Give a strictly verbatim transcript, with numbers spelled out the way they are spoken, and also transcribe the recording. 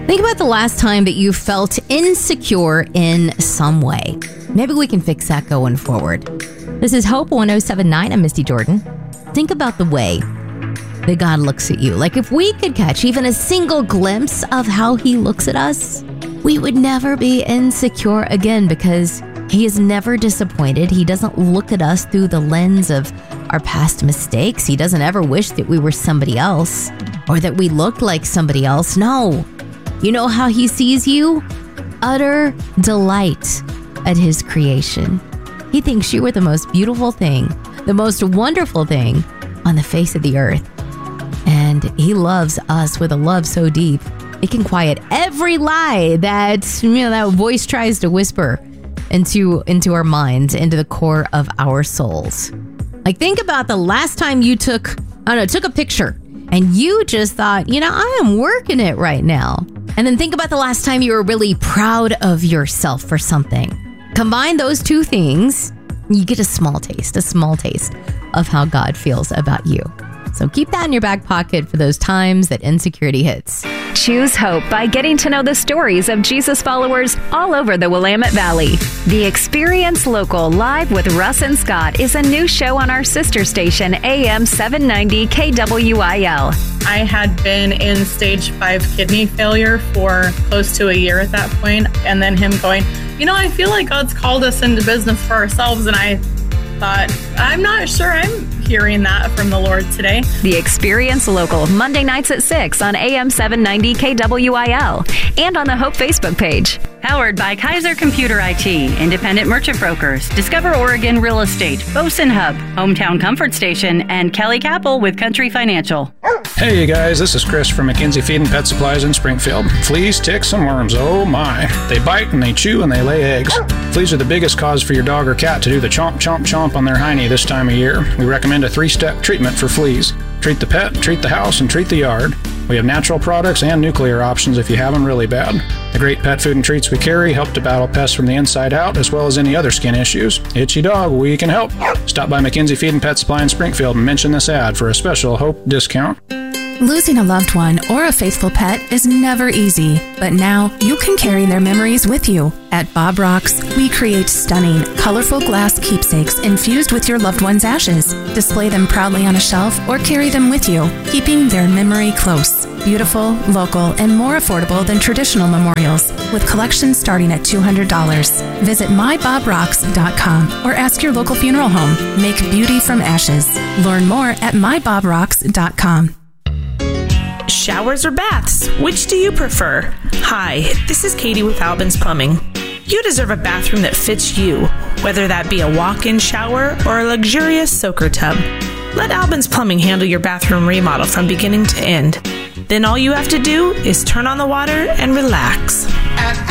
Think about the last time that you felt insecure in some way. Maybe we can fix that going forward. This is Hope one oh seven point nine. I'm Misty Jordan. Think about the way that God looks at you. Like if we could catch even a single glimpse of how he looks at us, we would never be insecure again because he is never disappointed. He doesn't look at us through the lens of our past mistakes. He doesn't ever wish that we were somebody else or that we looked like somebody else. No. You know how he sees you? Utter delight at his creation. He thinks you are the most beautiful thing, the most wonderful thing on the face of the earth. And he loves us with a love so deep, it can quiet every lie that, you know, that voice tries to whisper into, into our minds, into the core of our souls. Like think about the last time you took, I don't know, took a picture and you just thought, you know, I am working it right now. And then think about the last time you were really proud of yourself for something. Combine those two things, you get a small taste, a small taste of how God feels about you. So keep that in your back pocket for those times that insecurity hits. Choose hope by getting to know the stories of Jesus followers all over the Willamette Valley. The Experience Local Live with Russ and Scott is a new show on our sister station, A M seven ninety K W I L. I had been in stage five kidney failure for close to a year at that point, and then him going, you know, I feel like God's called us into business for ourselves, and I thought, I'm not sure I'm hearing that from the Lord today. The Experience Local, Monday nights at six on A M seven ninety K W I L and on the Hope Facebook page. Powered by Kaiser Computer I T, Independent Merchant Brokers, Discover Oregon Real Estate, Bosun Hub, Hometown Comfort Station, and Kelly Capel with Country Financial. Hey, you guys, this is Chris from McKenzie Feed and Pet Supplies in Springfield. Fleas, ticks, and worms, oh my. They bite and they chew and they lay eggs. Fleas are the biggest cause for your dog or cat to do the chomp, chomp, chomp on their hiney this time of year. We recommend a three-step treatment for fleas. Treat the pet, treat the house, and treat the yard. We have natural products and nuclear options if you have them really bad. The great pet food and treats we carry help to battle pests from the inside out, as well as any other skin issues. Itchy dog, we can help. Stop by McKenzie Feed and Pet Supply in Springfield and mention this ad for a special Hope discount. Losing a loved one or a faithful pet is never easy, but now you can carry their memories with you. At Bob Rocks, we create stunning, colorful glass keepsakes infused with your loved one's ashes. Display them proudly on a shelf or carry them with you, keeping their memory close. Beautiful, local, and more affordable than traditional memorials, with collections starting at two hundred dollars. Visit my bob rocks dot com or ask your local funeral home. Make beauty from ashes. Learn more at my bob rocks dot com. Showers or baths? Which do you prefer? Hi, this is Katie with Albin's Plumbing. You deserve a bathroom that fits you, whether that be a walk-in shower or a luxurious soaker tub. Let Albin's Plumbing handle your bathroom remodel from beginning to end. Then all you have to do is turn on the water and relax.